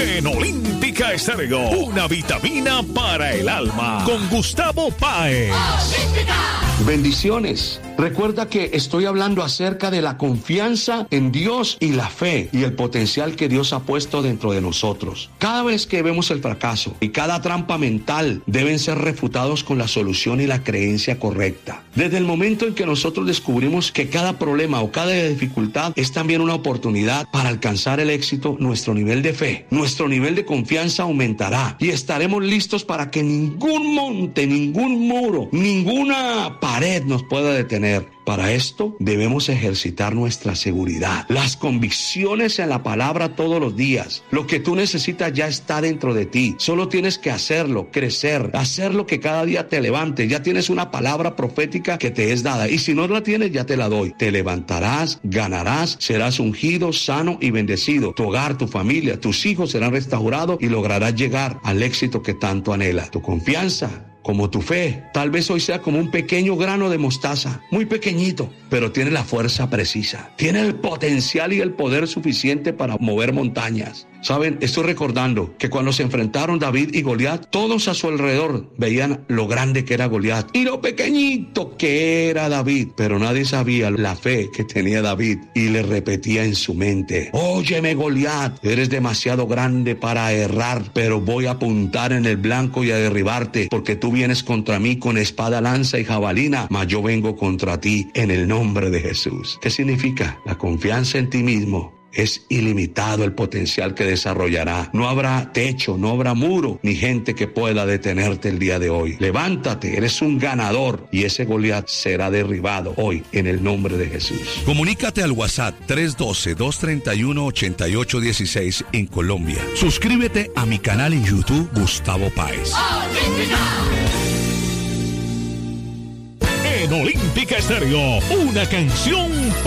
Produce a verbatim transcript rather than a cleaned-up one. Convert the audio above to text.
En Olímpica Estéreo, una vitamina para el alma. Con Gustavo Páez. Bendiciones. Recuerda que estoy hablando acerca de la confianza en Dios y la fe y el potencial que Dios ha puesto dentro de nosotros. Cada vez que vemos el fracaso y cada trampa mental deben ser refutados con la solución y la creencia correcta. Desde el momento en que nosotros descubrimos que cada problema o cada dificultad es también una oportunidad para alcanzar el éxito, nuestro nivel de fe, nuestro nivel de confianza aumentará y estaremos listos para que ningún monte, ningún muro, ninguna pared nos pueda detener. Para esto debemos ejercitar nuestra seguridad, las convicciones en la palabra todos los días. Lo que tú necesitas ya está dentro de ti. Solo tienes que hacerlo, crecer, hacerlo que cada día te levante. Ya tienes una palabra profética que te es dada. Y si no la tienes, ya te la doy. Te levantarás, ganarás, serás ungido, sano y bendecido. Tu hogar, tu familia, tus hijos serán restaurados y lograrás llegar al éxito que tanto anhela. Tu confianza, como tu fe, tal vez hoy sea como un pequeño grano de mostaza, muy pequeñito, pero tiene la fuerza precisa, tiene el potencial y el poder suficiente para mover montañas. Saben, estoy recordando que cuando se enfrentaron David y Goliat, todos a su alrededor veían lo grande que era Goliat y lo pequeñito que era David, pero nadie sabía la fe que tenía David y le repetía en su mente: óyeme, Goliat, eres demasiado grande para errar, pero voy a apuntar en el blanco y a derribarte, porque tú vienes contra mí con espada, lanza y jabalina, mas yo vengo contra ti en el nombre de Jesús. ¿Qué significa? La confianza en ti mismo. Es ilimitado el potencial que desarrollará. No habrá techo, no habrá muro, ni gente que pueda detenerte el día de hoy. Levántate, eres un ganador y ese Goliat será derribado hoy en el nombre de Jesús. Comunícate al WhatsApp tres uno dos, dos tres uno, ocho ocho uno seis en Colombia. Suscríbete a mi canal en YouTube, Gustavo Páez. En Olímpica Estéreo, una canción